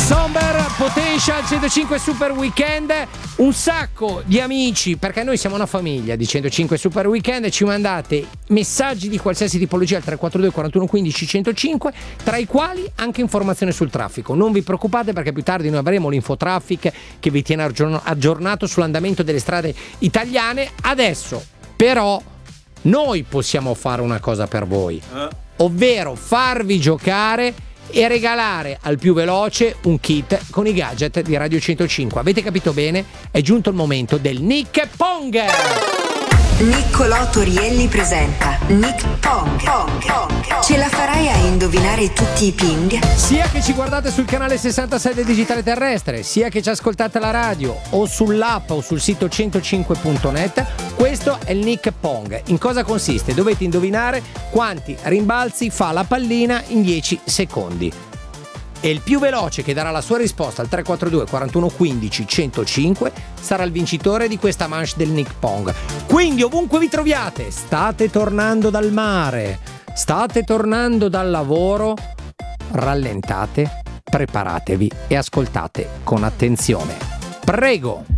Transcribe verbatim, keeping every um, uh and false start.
Somber Potential centocinque Super Weekend, un sacco di amici, perché noi siamo una famiglia di centocinque Super Weekend, ci mandate messaggi di qualsiasi tipologia al tre quattro due quarantuno quindici centocinque, tra i quali anche informazioni sul traffico. Non vi preoccupate, perché più tardi noi avremo l'infotraffic che vi tiene aggiornato sull'andamento delle strade italiane. Adesso però noi possiamo fare una cosa per voi, ovvero farvi giocare e regalare al più veloce un kit con i gadget di Radio centocinque. Avete capito bene? È giunto il momento del Nick Pong. Niccolò Torielli presenta Nick Pong. Pong. Pong. Ce la farai a indovinare tutti i ping? Sia che ci guardate sul canale sessantasei del Digitale Terrestre, sia che ci ascoltate alla radio o sull'app o sul sito centocinque punto net, questo è il Nick Pong. In cosa consiste? Dovete indovinare quanti rimbalzi fa la pallina in dieci secondi. E il più veloce che darà la sua risposta al tre quattro due quarantuno quindici centocinque sarà il vincitore di questa manche del Nick Pong. Quindi ovunque vi troviate, state tornando dal mare, state tornando dal lavoro, rallentate, preparatevi e ascoltate con attenzione. Prego!